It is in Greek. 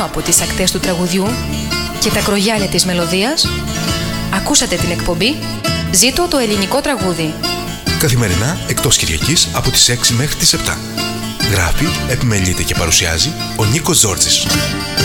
από τις ακτές του τραγουδιού και τα κρογιάλια της μελωδίας, ακούσατε την εκπομπή «Ζήτω το ελληνικό τραγούδι». Καθημερινά εκτός Κυριακής από τις 6 μέχρι τις 7. Γράφει, επιμελείται και παρουσιάζει ο Νίκος Ζόρτζης.